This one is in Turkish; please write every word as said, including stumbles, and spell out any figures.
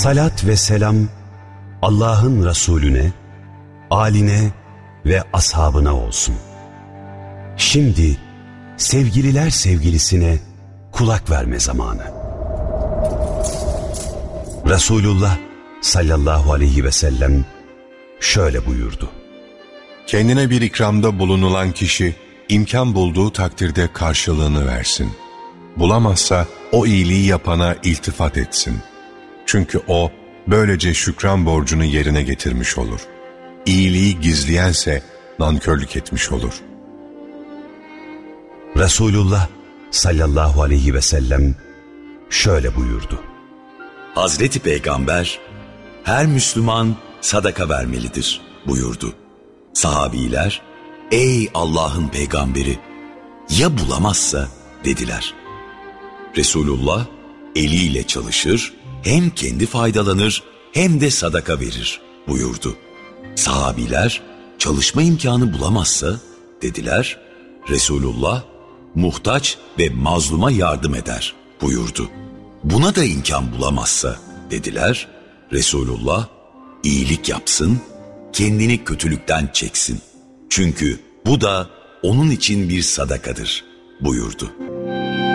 Salat ve selam Allah'ın Resulüne, âline ve ashabına olsun. Şimdi sevgililer sevgilisine kulak verme zamanı. Resulullah sallallahu aleyhi ve sellem şöyle buyurdu. Kendine bir ikramda bulunulan kişi imkan bulduğu takdirde karşılığını versin. Bulamazsa o iyiliği yapana iltifat etsin. Çünkü o böylece şükran borcunu yerine getirmiş olur. İyiliği gizleyense nankörlük etmiş olur. Resulullah sallallahu aleyhi ve sellem şöyle buyurdu. Hazreti Peygamber, her Müslüman sadaka vermelidir buyurdu. Sahabiler, ey Allah'ın peygamberi, ya bulamazsa dediler. Resulullah eliyle çalışır, hem kendi faydalanır hem de sadaka verir buyurdu. Sahabiler, çalışma imkanı bulamazsa dediler. Resulullah, muhtaç ve mazluma yardım eder buyurdu. Buna da imkan bulamazsa dediler. Resulullah, iyilik yapsın, kendini kötülükten çeksin. Çünkü bu da onun için bir sadakadır buyurdu.